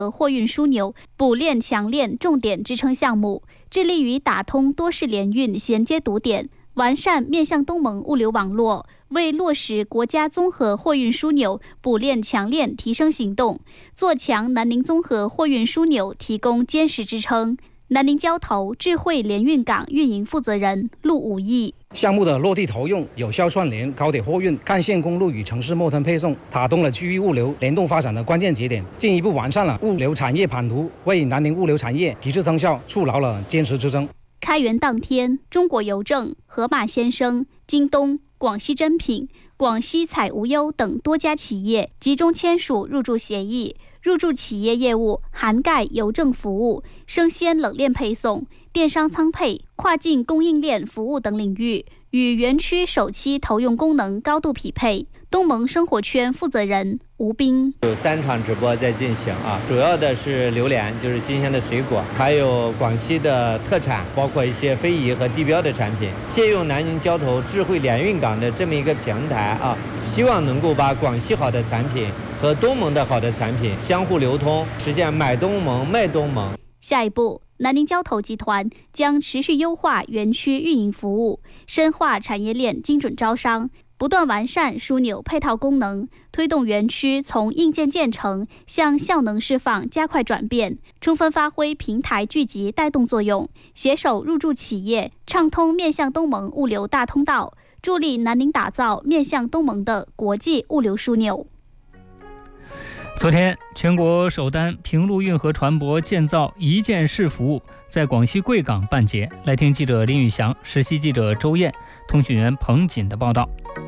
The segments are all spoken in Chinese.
货运枢纽补链强链重点支撑项目，致力于打通多式联运衔接堵点，完善面向东盟物流网络，为落实国家综合货运枢纽补链强链提升行动，做强南宁综合货运枢纽提供坚实支撑。南宁交投智慧联运港运营负责人陆武义。 项目的落地投用，有效串联高铁货运、干线公路与城市末端配送，打通了区域物流联动发展的关键节点，进一步完善了物流产业版图，为南宁物流产业提质增效筑牢了坚实支撑。 开园当天，中国邮政、盒马鲜生、京东、广西珍品、广西彩无忧等多家企业集中签署入驻协议。入驻企业业务涵盖邮政服务、生鲜冷链配送、电商仓配、跨境供应链服务等领域，与园区首期投用功能高度匹配。东盟生活圈负责人吴斌： 有3场直播在进行主要的是榴莲，就是新鲜的水果，还有广西的特产，包括一些非遗和地标的产品。借用南宁交投智慧联运港的这么一个平台希望能够把广西好的产品和东盟的好的产品相互流通，实现买东盟卖东盟。 下一步，南宁交投集团将持续优化园区运营服务，深化产业链精准招商，不断完善枢纽配套功能，推动园区从硬件建成向效能释放加快转变，充分发挥平台聚集带动作用，携手入驻企业，畅通面向东盟物流大通道，助力南宁打造面向东盟的国际物流枢纽。 昨天，全国首单平陆运河船舶建造一件式服务在广西贵港办结。来听记者林宇翔、实习记者周燕、通讯员彭锦的报道。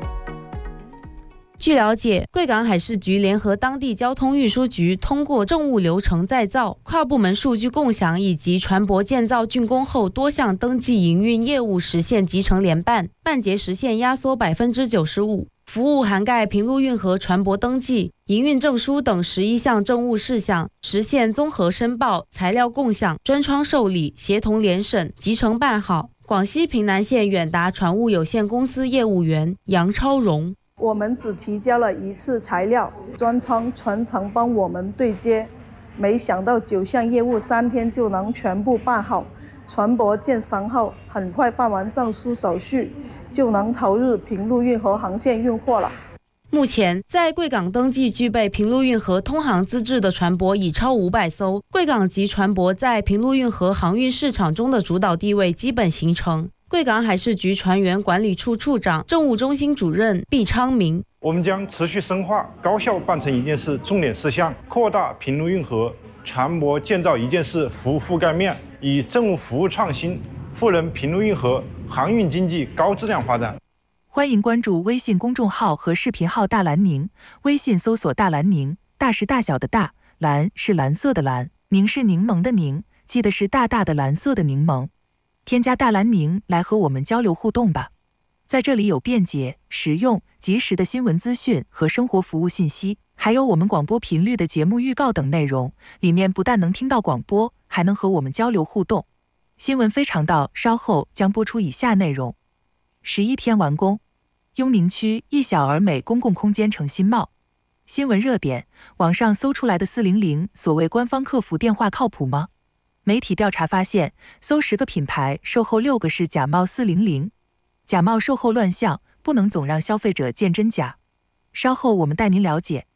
据了解，贵港海事局联合当地交通运输局，通过政务流程再造、跨部门数据共享以及船舶建造竣工后多项登记营运业务实现集成联办，办结实现压缩95%。服务涵盖平陆运河船舶登记、营运证书等11项政务事项，实现综合申报、材料共享、专窗受理、协同联审、集成办好。广西平南县远达船务有限公司业务员杨超荣： 我们只提交了1次材料，专窗全程帮我们对接，没想到9项业务3天就能全部办好。船舶建商后，很快办完证书手续，就能投入平陆运河航线运货了。 目前，在贵港登记具备平陆运河通航资质的船舶已超500艘，贵港籍船舶在平陆运河航运市场中的主导地位基本形成。贵港海事局船员管理处处长、政务中心主任毕昌明： 我们将持续深化高效办成一件事重点事项，扩大平陆运河船舶建造一件事服务覆盖面，以政务服务创新赋能平陆运河航运经济高质量发展。 欢迎关注微信公众号和视频号大蓝宁，微信搜索大蓝宁，大是大小的大，蓝是蓝色的蓝，宁是柠檬的宁，记得是大大的蓝色的柠檬。添加大蓝宁来和我们交流互动吧，在这里有便捷、实用、及时的新闻资讯和生活服务信息，还有我们广播频率的节目预告等内容，里面不但能听到广播，还能和我们交流互动。新闻非常道稍后将播出以下内容：11天完工，雍宁区一小而美公共空间成新貌。新闻热点，网上搜出来的400所谓官方客服电话靠谱吗？媒体调查发现，搜10个品牌，售后6个是假冒400，假冒售后乱象，不能总让消费者见真假。稍后我们带您了解。